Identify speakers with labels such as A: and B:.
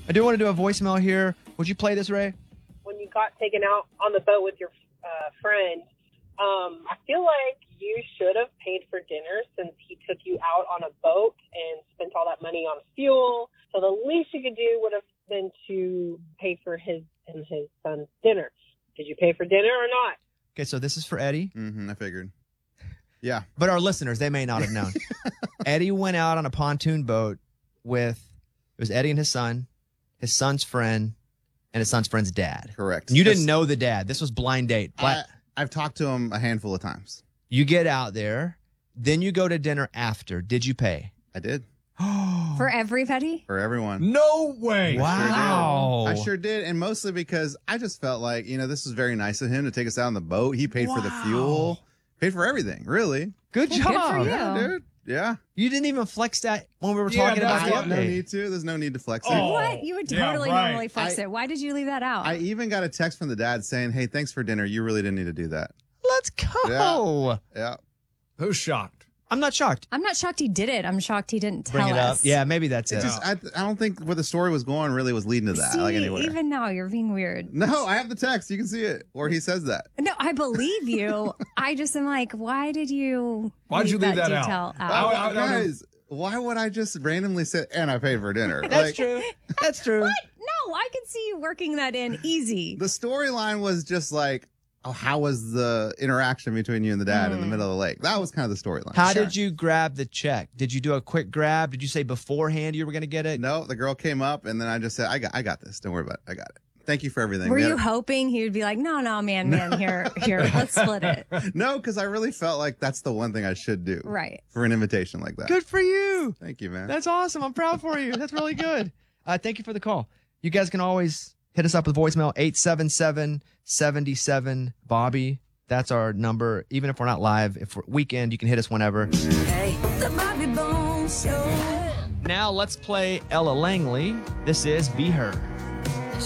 A: I do want to do a voicemail here. Would you play this, Ray?
B: When you got taken out on the boat with your friend, I feel like you should have paid for dinner since he took you out on a boat and spent all that money on fuel. So the least you could do would have been to pay for his and his son's dinner. Did you pay for dinner or not?
A: Okay, so this is for Eddie.
C: I figured. Yeah.
A: But our listeners, they may not have known. Eddie went out on a pontoon boat with, it was Eddie and his son's friend, and his son's friend's dad.
C: Correct.
A: And you didn't know the dad. This was blind date.
C: I've talked to him a handful of times.
A: You get out there, then you go to dinner after. Did you pay?
C: I did.
D: For everybody?
C: For everyone.
E: No way.
A: Wow.
C: I sure did. And mostly because I just felt like, this was very nice of him to take us out on the boat. He paid for the fuel, paid for everything, really.
A: Good job.
D: Good for you.
C: Yeah, dude. Yeah.
A: You didn't even flex that when we were talking about the update.
C: No need to. There's no need to flex it.
D: What? You would totally normally flex it. Why did you leave that out?
C: I even got a text from the dad saying, hey, thanks for dinner. You really didn't need to do that.
A: Let's go.
C: Yeah.
E: Who's shocked?
A: I'm not shocked.
D: I'm not shocked he did it. I'm shocked he didn't tell
A: Bring it up.
D: us.
A: Yeah, maybe that's it.
C: I don't think where the story was going really was leading to that.
D: See,
C: anywhere.
D: even now, you're being weird.
C: No, I have the text. You can see it where he says that.
D: No, I believe you. I just am like, why did you
E: leave that
D: detail
E: out?
C: Guys, why would I just randomly say, and I paid for dinner?
A: That's true. That's true.
D: What? No, I could see you working that in easy.
C: The storyline was just like, how was the interaction between you and the dad in the middle of the lake? That was kind of the storyline.
A: How did you grab the check? Did you do a quick grab? Did you say beforehand you were going to get it?
C: No, the girl came up and then I just said, I got this. Don't worry about it. I got it. Thank you for everything.
D: Were you hoping he would be like, no, man, here, let's split it.
C: No, because I really felt like that's the one thing I should do.
D: Right.
C: For an invitation like that.
A: Good for you.
C: Thank you, man.
A: That's awesome. I'm proud for you. That's really good. Thank you for the call. You guys can always hit us up with voicemail 877-77-Bobby. That's our number. Even if we're not live, if we're weekend, you can hit us whenever.
F: Hey, the Bobby Bones Show.
A: Now let's play Ella Langley. This is Be Her.